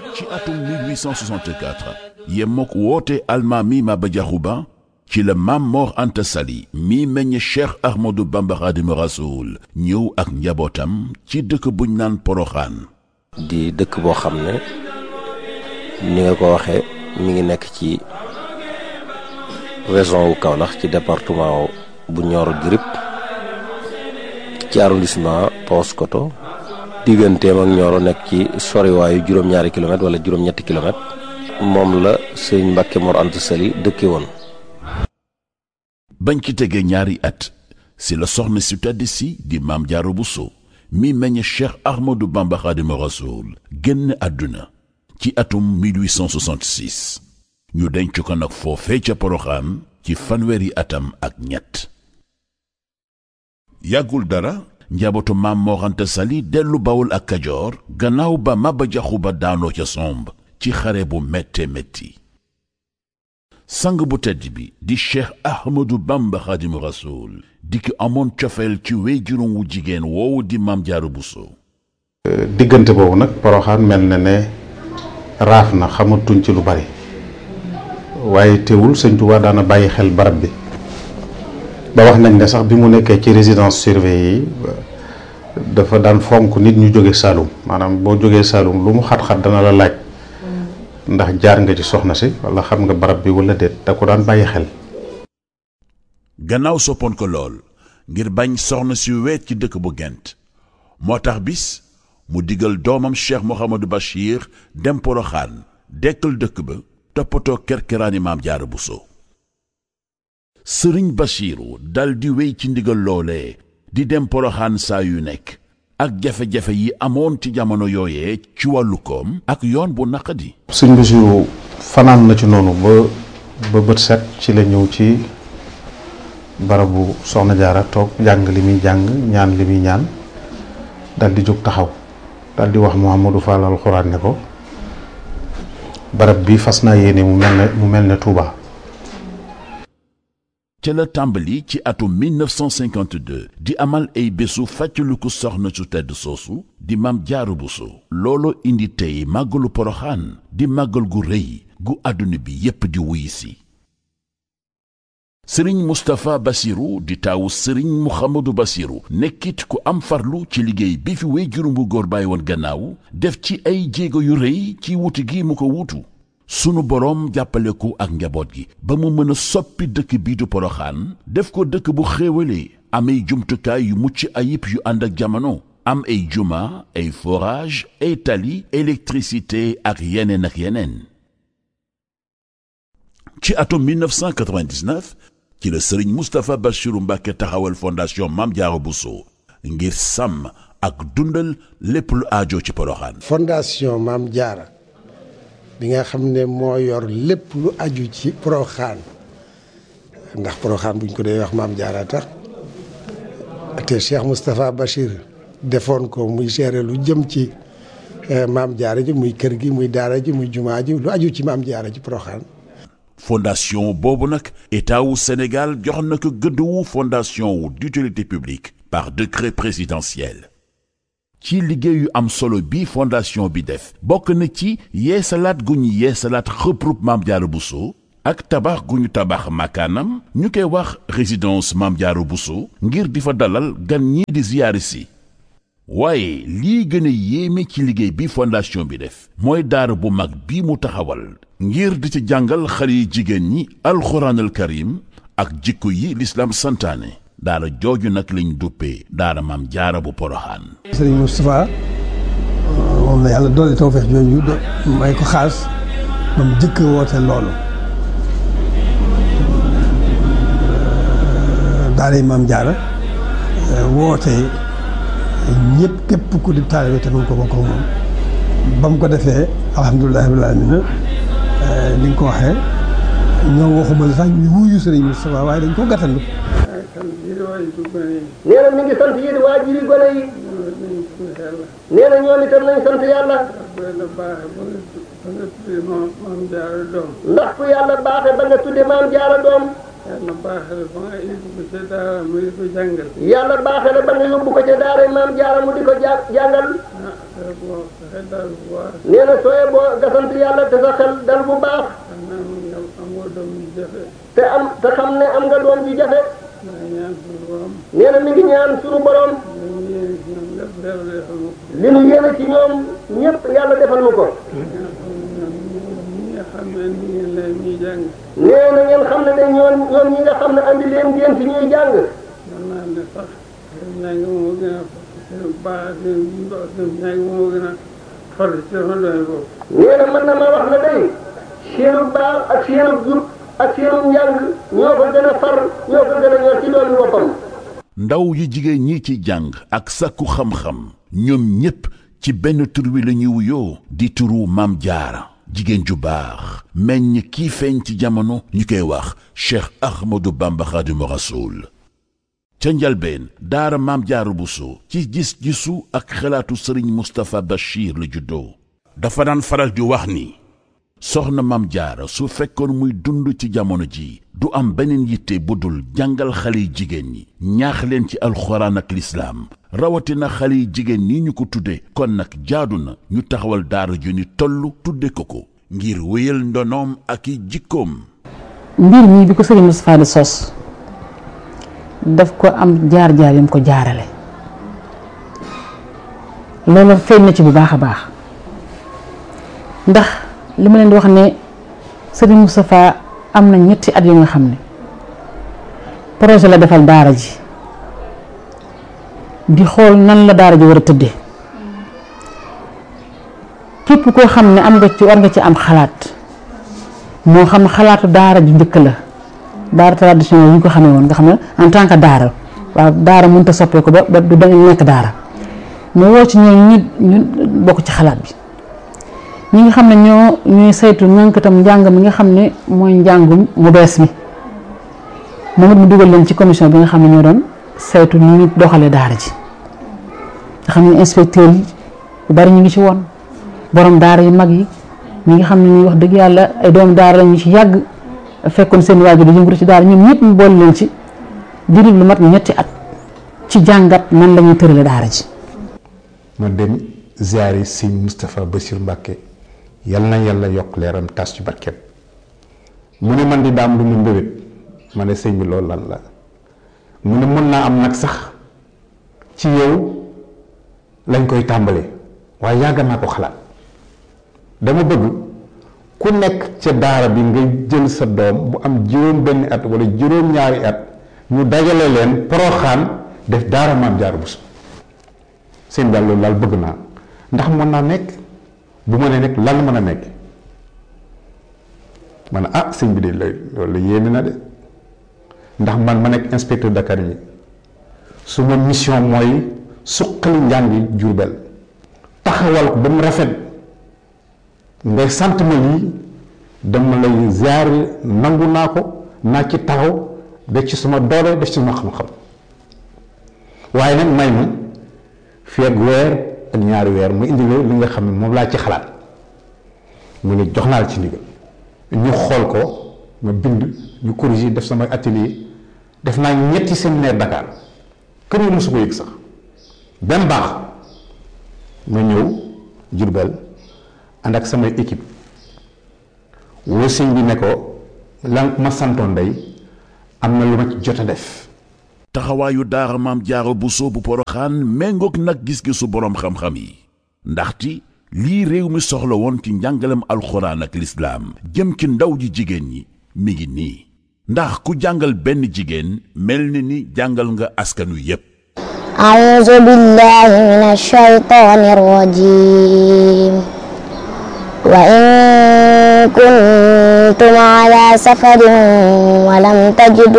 ci atum 1864 yemook woote almaami Maba Diakhou Ba ci la Maam Mor Anta Sali mi meññ Cheikh Ahmadou Bamba Khadimu Rasoul ñëw ak njabootam ci dëkk buñ naan Poroxaan. di dëkk boo xam ne ni nga ko waxee mi ngi nekk ci région wu Kaolack ci département bu Nioro du Rip ci arrondissement Paoskoto digganteem ak Nioro nekk ci soriwaayu juróom-ñaari kilomètre wala juróom-ñetti kilomètre moom la sëñ Mbàkke Mor Anta Sali dëkke woon. bañ ci tegee ñaari at si la soxna si tedd si di Maam Jaara Buso mi meññ Cheikh Ahmadou Bamba Khadimu Rasoul génn àdduna ci atum 1866 ñu denc ko nag foofee ca Poroxaan ci fanweeri atam ak ñett. yàggul dara njabootu Maam Mor Anta Sali dellu Bawol ak Kajoor gannaaw ba Maba Diakhou Ba daanoo ca somb ci xare bu métte métti. sang bu tedd bi di Cheikh Ahmadou Bamba Khadimu Rasoul di ki amoon cofeel ci wéyjuróom wu jigéen woowu di Maam Jaara Buso. diggante boobu nag Poroxaan mel na ne raaf na xamatuñ ci lu bari waaye teewul sëñ Tuubaa daana bàyyi xel barab bi ba wax nañ ne sax bi mu nekkee ci résidence surveillée yi dafa daan fonk nit ñu jóge Saalum maanaam boo jógee Saalum lu mu xat-xat dana la laaj ndax jaar nga ci soxna si wala xam nga barab bi wala déet da ko daan bàyyi xel. gannaaw soppoon ko lool ngir bañ soxna si weet ci dëkk bu Gent moo tax bis mu digal doomam Cheikh Mouhamadou Bachir dem Poroxaan dekkal dëkk ba toppatoo kerkeraani Maam Jaara Buso. sëriñ Bachiru dal di wéy ci ndigal loolee di dem Poroxaan saa yu nekk ak jafe-jafe yi amoon ci jamono yooyee ci wàllu koom ak yoon bu naqadi. sëñ Bachiru fanaan na ci noonu ba bët set ci la ñëw ci barabu soxna Jaara toog jàng li muy jàng ñaan li muy ñaan dal di jóg taxaw dal di wax Mouhamadou Fall alxuraan ne ko barab bi fas naa yéene mu mel ne Touba. ca la tàmbali ci atum 1952 di amal ay bésu fàttaliku soxna su tedd soosu di Maam Jaara Buso. looloo indi tey màggalu Poroxaan di màggal gu rëy gu àdduna bi yépp di wuy si. sëriñ Moustapha Bassirou di taawu sëriñ Mouhamadou Bassirou nekkit ku am farlu ci liggéey bi fi wéyjuram bu góor bàyyi woon gannaaw def ci ay jéego yu rëy ci wutu gi mu ko wutu. sunu boroom jàppale ko ak njaboot gi ba mu mën a soppi dëkk bii du Poroxaan def ko dëkk bu xéewalee am ay jumtukaay yu mucc ayib yu ànd ak jamono am ay juma ay forage ay tali électricité ak yeneen. ci atum 1999 ci la sëriñ Moustapha Bassirou Mbacké taxawal fondation Maam Jaara Buso ngir sàmm ak dundal lépp lu aajo ci Poroxaan. fondation Maam Jaara bi nga xam ne moo yor lépp lu aju ci Poroxaan ndax Poroxaan buñ ko dee wax Maam Jaara tax te Cheikh Moustapha Bachir defoon ko muy gérer lu jëm ci Maam Jaara ji muy kër gi muy daara ji muy jumaa ji lu aju ci Maam Jaara ji Poroxaan. fondation boobu nag état wu Sénégal jox na ko gëdd wu fondation wu d'utilité publique par décret présidentiel. ci liggéey yu am solo bi fondation bi def bokk na ci yeesalaat gu ñu yeesalaat xëprub Maam Jaara Buso ak tabax gu ñu tabax makaanam ñu koy wax résidence Maam Jaara Buso ngir di fa dalal gan ñi di ziyaari si. waaye lii gën a yéeme ci liggéey bi fondation bi def mooy daara bu mag bi mu taxawal ngir di ci jàngal xale yi jigéen ñi alxuraanal karim ak jikko yi lislaam santaane. daara jooju nag lañ duppee daara Maam Jaara bu Poroxaan. sëriñ Moustapha moom la yàlla doole tawfeex jooju may ko xaas ba mu jëkk woote loolu daara Maam Jaara woote ñëpp képp ku di taalibe te mu ko bokk moom ba mu ko defee alhamdulilah rabbil aalamiina ni nga ko waxee ñoom waxuma la sax ñu wuyu sëriñ Moustapha waaye dañ ko gàttandu. nee na mi ngi sant yéen waajuri gone yi. nee na ñoom itam nañ sant yàlla. ndax ku yàlla baaxee ba nga tudde Maam Jaara doom. yàlla baaxee la ba nga yóbbu ko ca daara mu di ko jàngal. yàlla baaxee la ba nga yóbbu ko ca daara Maam Jaara mu di ko jàngal. nee na sooyee boo nga sant yàlla te sa xel dal bu baax. te xam ne am nga doom ji jafe. nee na mi ngi ñaan suñu borom. li nu yéene ci ñoom ñëpp yàlla defal nu ko. nee na ngeen xam ne ñoom ñi nga xam ne andi leen ngeen fi ñuy jàng. nee na mën na ma wax ne day seenu baax ak seenu jub ak seenu njàng ñoo ko gën a far ñoo ko gën a ñor ci doomi boppam. ndaw yi jigéen ñi ci jàng ak sàkku xam-xam ñoom ñépp ci benn tur wi la ñuy wuyoo di turu Maam Jaara jigéen ju baax meññ kii feeñ ci jamono ñu koy wax Cheikh Ahmadou Bamba Khadimu Rasoul ca njalbeen daara Maam Jaara Buso ci gis-gisu ak xalaatu sëriñ Moustapha Bachir la juddoo dafa daan faral di wax ni soxna Maam Jaara su fekkoon muy dund ci jamono ji du am beneen yitte bu dul jàngal xale yi jigéen ñi ñaax leen ci alxuraan ak lislaam rawatina xale yi jigéen ñi ñu ko tudde kon nag jaadu na ñu taxawal daara ju ni toll tudde ko ngir wéyal ndonoom ak i jikkoom. mbir mi bi ko sëriñ Moustapha di sos daf ko am jaar-jaar yam ko jaarale loolu feeñ na ci bu baax a baax ndax li ma leen di wax ne sëriñ Moustapha am na ñetti at yu nga xam ne projet la defal daara ji di xool nan la daara ji war a tëddee képp koo xam ne war nga ci am xalaat moo xam xalaatu daara ju njëkk la daara traditionnel yi ñu ko xamee woon nga xam ne en tant que daara waaw daara mënut a soppeeku ba du nekk daara mu woo ci ñoom ñu bokk ci xalaat bi ñi nga xam ne ñooy saytu ñànkatam njàng mi nga xam ne mooy njàngum mu bees mi moom it mu dugal leen ci commission bi nga xam ne ñoo doon saytu ni ñu doxalee daara ji nga xam ne inspecteur yi yu bari ñu ngi ci woon borom daara yu mag yi ñi nga xam ne ñuy wax dëgg yàlla ay doomu daara la ñu ci yàgg fekkoon seen waajur di yëngatu ci daara ñoom ñëpp mu boole leen ci diiru lu mat ñetti at ci jàngat nan la ñuy tërale daara ji. ma dem ziyaari sëñ Moustapha Bachir Mbacke yal na yàlla yokk leeram tas ci barkeem mu ne man di daam lu mu mbébét ma ne sëñ bi loolu lan la mu ne mën naa am nag sax ci yow lañ koy tàmbalee waaye yàgg naa ko xalaat dama bëgg ku nekk ca daara bi nga jël sa doom bu am juróom benn at wala juróom ñaari at ñu dajale leen Poroxaan def daara Maam Jaara Buso seen daal loolu daal bëgg naa ndax mën naa nekk bu ma nee nekk lan mën a nekk ma ne ah sëñ bi de loolu la yéeme na de ndax man ma nekk inspecteur d'académie su ma mission mooy suqali njàngi Jurbel taxawal ko ba mu rafet ngay sant ma lii dama lay ziyaare nangu naa ko naa ci taxaw def ci suma doole def ci suma xam-xam waaye nag may ma fii ak weer ak ñaari weer mu indi li nga xam ne moom laa ci xalaat mu ne jox naa la ci ndigal ñu xool ko ma bind ñu corriger def sama atelier def naa ñetti séminaire Dakar kër yi mosu ko yëg sax benn baax ma ñëw Jurbel ànd ak samay équipe woo sëñ bi ne ko lan ma santoon day am na lu ma ci jot a def. taxawaayu daara Maam Jaara Buso bu Poroxaan méngoog nag gis-gisu boroom xam-xam yi ndaxte lii réew mi soxla woon ci njàngalem alxuraan ak lislaam jëm ci ndaw ji jigéen ñi mi ngi nii ndax ku jàngal benn jigéen mel ni jàngal nga askanu yépp. a'uuzu billaahi mina shaytaani rajiim wa in kuntum alaa safarin wa lam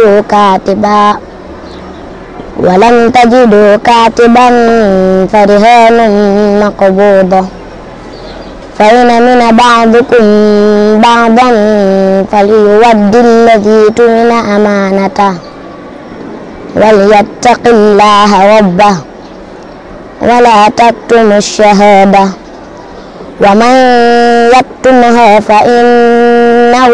tajiduu kaatiban farihaanun maqbuuda fa in amina ba'dukum ba'dan falyuwaddi alladii tumina amaanatahu walyattaqi llaaha rabbahu wa laa taktumu ash-shahaadata wa man yaktumhaa fa innahu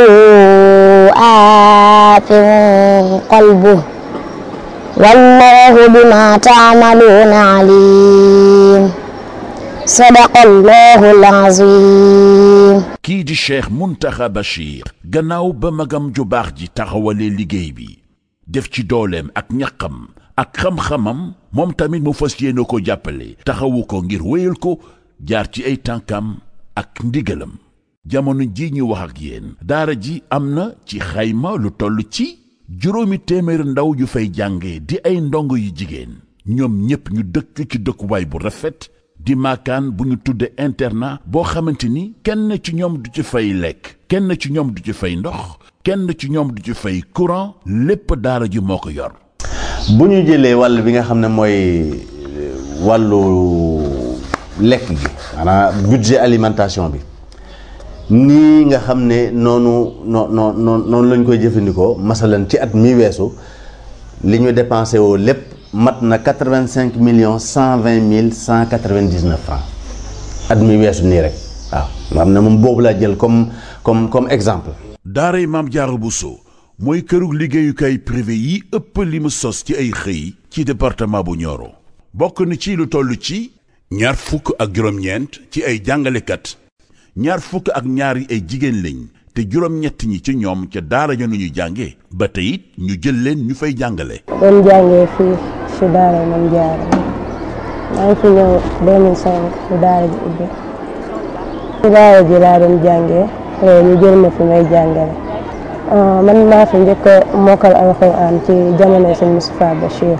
aathim qalbuhu wallaahu bimaa ta'maluuna aliim sadaqallahul azim. kii di Cheikh Mountakha Bachir gannaaw ba magam ju baax ji taxawalee liggéey bi def ci dooleem ak ñaqam ak xam-xamam moom tamit mu fas yéene ko jàppale taxawu ko ngir wéyal ko jaar ci ay tànkam ak ndigalam. jamono ji ñu wax ak yéen daara ji am na ci xayma lu toll ci 800 ndaw yu fay jànge di ay ndongo yu jigéen ñoom ñépp ñu dëkk ci dëkkuwaay bu rafet di maakaan bu ñu tudde internat boo xamante ni kenn ci ñoom du ci fay lekk kenn ci ñoom du ci fay ndox kenn ci ñoom du ci fay courant lépp daara ji moo ko yor. bu ñu jëlee wàll bi nga xam ne mooy wàllu lekk gi maanaam budget alimentation bi nii nga xam ne noonu lañ koy jëfandikoo masalan ci at mi weesu li ñu dépensé woo lépp mat na 85 millions 120 mille 199 francs at mi weesu nii rek waaw nga xam ne moom boobu laa jël comme exemple. daaray Maam Jaara Buso mooy kërug liggéeyukaay privé yi ëpp li mu sos ci ay xëy ci département bu Nioro bokk na ci lu toll ci 29 ci ay jàngalekat 22 ay jigéen lañ te 7 ñi ci ñoom ca daara ja nu ñuy jànge ba tey it ñu jël leen ñu fay jàngale. doon jàngee fii ci daara Maam Jaara maa ngi fi ñëw 2005 ci daara ji ubbi ci daara ji laa doon jàngee ñu jël ma fi may jàngale. man maa fi njëkk a mokkal alxuraan ci jamono sëñ Moustapha Bachir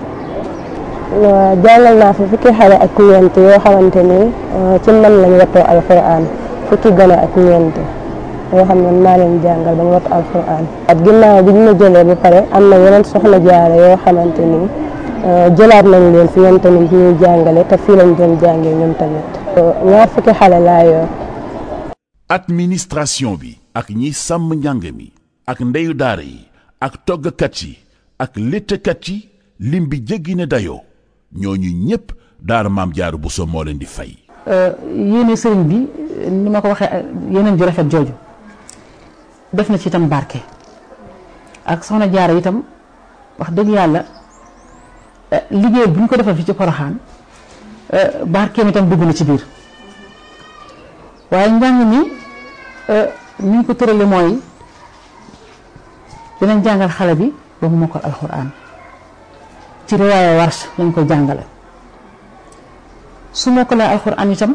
jàngal naa fi fukki xale ak ñeent yoo xamante ni ci man lañ wattoo alxuraan fukki gone ak ñeent yoo xam ne maa leen jàngal ba ñu wattu alxuraan. at ginnaaw bi ñu ma jëlee ba pare am na yeneen soxna jaara yoo xamante ni jëlaat nañ leen fi ñoom tamit ñuy jàngale te fii lañ doon jàngee ñoom tamit. ñaar fukki xale laa yor. administration bi ak ñi sàmm njàng mi ak ndeyu daara yi ak toggkat yi ak léttkat yi lim bi jéggi ne dayoo ñooñu ñépp daara Maam Jaara Buso moo leen di fay. yéene sëriñ bi ni ma ko waxee yeneen ju rafet jooju def na ci itam barke ak soxna Jaara itam wax dëgg yàlla liggéey bu ñu ko defal fi ci Poroxaan barkeem itam dugg na ci biir waaye njàng mi ni ñu ko tërale mooy dinañ jàngal xale bi ba mu mokkal alxuraan ci riwaaya Warsh lañ ko jàngale su mokkalee alxuraan itam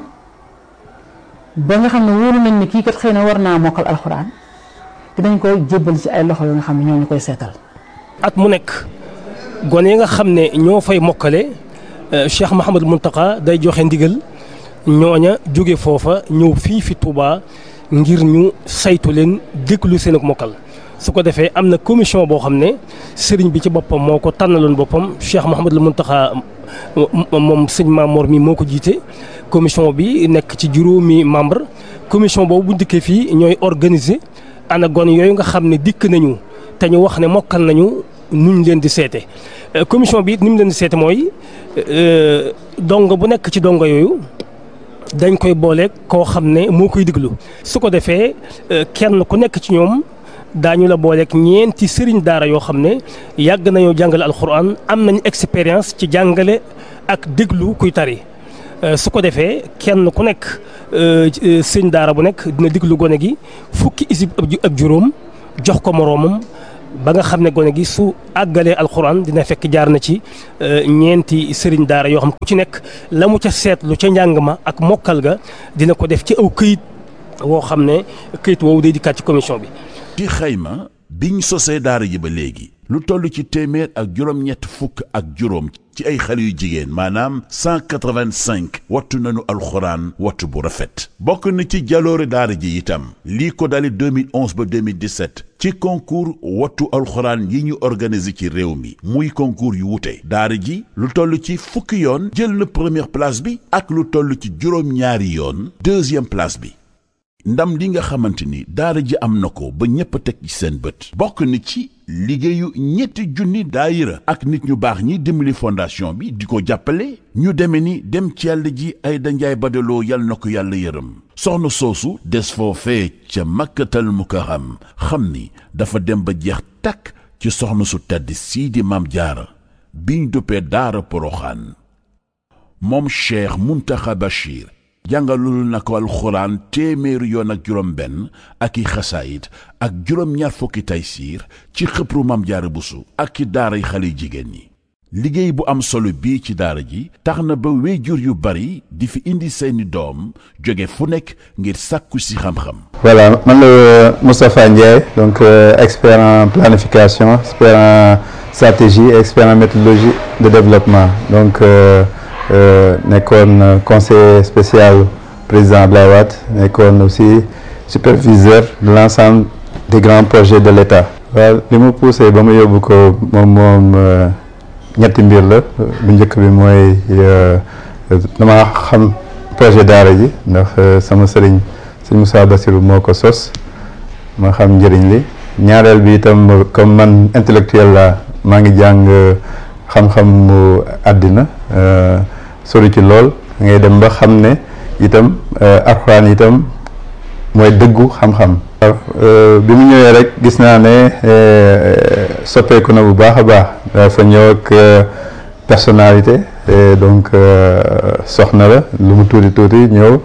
ba nga xam ne wóolu nañ ne kii kat xëy na war naa mokkal alxuraan dinañ koy jébbal ci ay loxo yoo nga xam ne ñoo ñu koy seetal. at mu nekk gone yi nga xam ne ñoo fay mokkale Cheikh Mouhamadou Mountakha day joxe ndigal ñooña jóge foofa ñëw fii fi Touba ngir ñu saytu leen déglu seen ak mokkal. su ko defee am na commission boo xam ne sëriñ bi ci boppam moo ko tànnaloon boppam Cheikh Mouhamadou Mountakha moom sëñ Mamor mi moo ko jiite commission bi nekk ci juróomi membre commission boobu bu dikkee fii ñooy organiser ana gone yooyu nga xam ne dikk nañu te ñu wax ne mokkal nañu nuñ leen di seete commission bi it ni mu leen di seete mooy dongo bu nekk ci dongo yooyu dañ koy boole koo xam ne moo koy diglu su ko defee kenn ku nekk ci ñoom daañu la booleeg ñeenti sëriñ daara yoo xam ne yàgg nañoo jàngale alxuraan am nañu expérience ci jàngale ak déglu kuy tari su ko defee kenn ku nekk sëriñ daara bu nekk dina déglu gone gi fukki isib ak juróom jox ko moroomam ba nga xam ne gone gi su àggalee alxuraan dina fekk jaar na ci ñeenti sëriñ daara yoo xam ku ci nekk la mu ca seetlu ca njàng ma ak mokkal ga dina ko def ci aw këyit woo xam ne këyit woowu day dikkaat ci commission bi. ci xayma biñ sosee daara ji ba léegi lu toll ci téeméer ak juróom-ñett fukk ak juróom ci ay xale yu jigéen maanaam 185 wattu nañu alxuraan wattu bu rafet bokk na ci jaloore daara ji itam lii ko dale 2011 ba 2017 ci concours wattu alxuraan yi ñu organisé ci réew mi muy concours yu wute daara ji lu toll ci fukki yoon jël na première place bi ak lu toll ci juróom-ñaari yoon deuxième place bi ndam li nga xamante ni daara ji am na ko ba ñépp a teg ci seen bët bokk na ci liggéeyu 3 daayira ak nit ñu baax ñi dimbali fondation bi di ko jàppale ñu deme ni dem ci yàlla ji Ayda Njaay Badaloo yal na ko yàlla yërëm soxna soosu des foofee ca Makkatal Mukarram xam ni dafa dem ba jeex takk ci soxna su tedd sii di Maam Jaara biñ duppee daara Poroxaan moom Cheikh Mountakha Bachir jàngalul na ko alxuraan téeméeri yoon ak juróom benn ak i xasaayit ak juróom-ñaar fukki taysiir ci xëpru Maam Jaara Buso ak ci daaray xale jigéen ñi. liggéey bu am solo bii ci daara ji tax na ba waajur yu bari di fi indi seeni doom jóge fu nekk ngir sàkku si xam-xam. Voilà, man la Moustapha Ndiaye, donc expert en planification, expert en stratégie et expert en méthodologie de développement. Donc nekkoon conseiller spécial président Abdoulaye Wade, nekkoon aussi superviseur de l'ensemble des grands projets de l'État. waaw li mu poussé ba mu yóbbu ko moom ñetti mbir la bu njëkk bi mooy dama xam projet daara ji ndax sama sëriñ sëñ Moussa Bassirou moo ko sos ma xam njëriñ li ñaareel bi itam comme man intellectuel la maa ngi jàng xam-xam mu àddina sori ci lool ngay dem ba xam ne itam alxuraan itam mooy dëggu xam-xam. bi mu ñëwee rek gis naa ne soppeeku na bu baax a baax dafa ñëw ak personnalité donc soxna la lu mu tuuti tuuti ñëw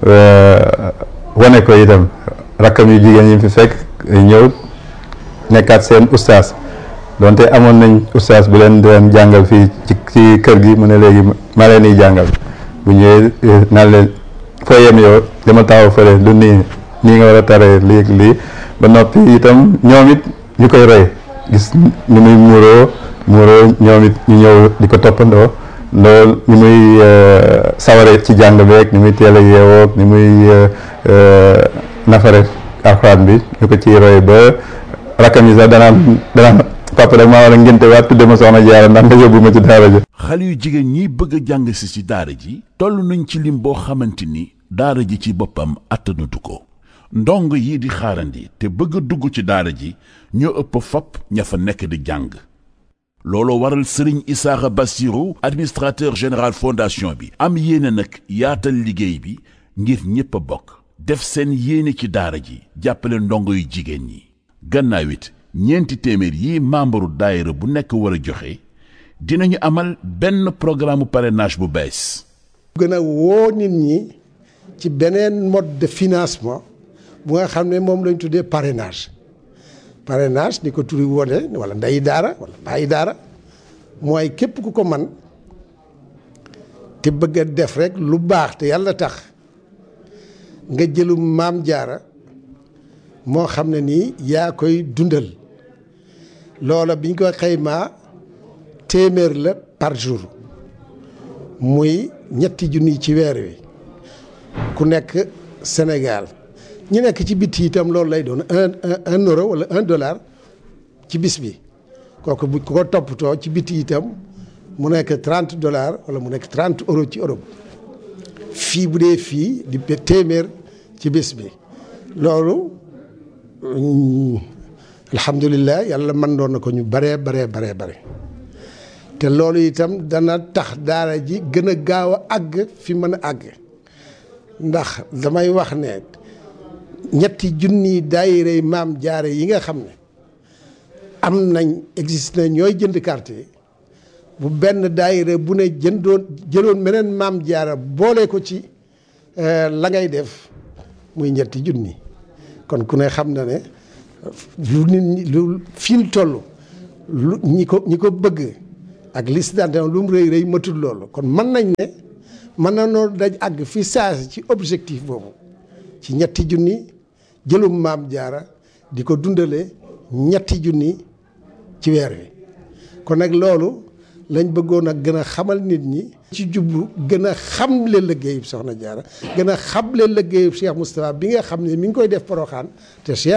wane ko itam rakkam yu jigéen yi fi fekk ñëw nekkaat seen ustaas donte amoon nañ ustaas bu leen doon jàngal fii ci kër gi mu ne léegi maa leen di jàngal bu ñëwee naan leen foo yem yow dama taxaw fële lu nii nga war a taree lii ba noppi itam ñoom it ñu koy roy gis ni muy muuroo ñoom it ñu ñëw di ko toppandoo loolu ni muy saware ci jàng beeg ni muy teel a yeewoog ni muy nafare alxuraan bi ñu ko ciy roy ba rakkam yi sax danaan papa rek maa war a ngénte waat tudde ma soxna Jaara ndax nga yóbbu ma ci daara ji. xale yu jigéen ñi bëgg a jàng si ci daara ji toll nañ ci lim boo xamante ni daara ji ci boppam attanatu ko. ndong yi di xaarandi te bëgg a dugg ci daara ji ñoo ëpp fopp ña fa nekk di jàng looloo waral Serigne Issakha Bassirou administrateur général fondation bi am yéene nag yaatal liggéey bi ngir ñépp a bokk def seen yéene ci daara ji jàppale ndongo yu jigéen ñi gannaaw it ñeenti téeméer yi membre daayira bu nekk war a joxe dinañu amal benn programme parrainage bu bees. gën a woo nit ñi ci beneen mode de financement bu nga xam ne moom lañ tuddee parrainage ni ko turi wone wala ndeyi daara wala bàyyi daara mooy képp ku ko man te bëgg a def rek lu baax te yàlla tax nga jëlu Maam Jaara moo xam ne nii yaa koy dundal loola biñ ko xaymaa téeméer la par jour muy 3 junni ci weer wi ku nekk Sénégal ñi nekk ci bitti itam loolu lay doon un euro wala $1 ci bis bi kooku bu ko toppatoo ci bitti itam mu nekk $30 wala mu nekk 30 euros ci Europe fii bu dee fii di téeméer ci bis bi loolu alhamdulilah yàlla mën doon na ko ñu bare te loolu itam dana tax daara ji gën a gaaw a àgg fi mën a àgg ndax damay wax ne 3 junni daayira Maam Jaara yi nga xam ne am nañ existe na ñooy jënd carte yi bu benn daayira bu ne jëloon meneen Maam Jaara boole ko ci la ngay def muy 3 junni kon ku ne xam na ne lu nit ñi lu fi ñu toll lu ñi ko bëgg ak liste d'adhésion lu mu rëy matul loolu kon mën nañ ne mën na noo daj àgg fi saasi ci objectif boobu ci 3 junni jëlum Maam Jaara di ko dundale 3 junni ci weer wi kon nag loolu lañ bëggoon a gën a xamal nit ñi ci jublu gën a xamle liggéeyub Soxna Jaara gën a xamle liggéeyub Cheikh Moustapha bi nga xam ne mi ngi koy def Porokhane te Cheikh